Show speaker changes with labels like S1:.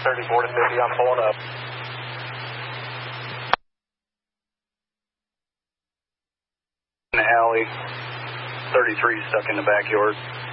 S1: 34 to 50, I'm pulling up. In the alley, 33 stuck in the backyard.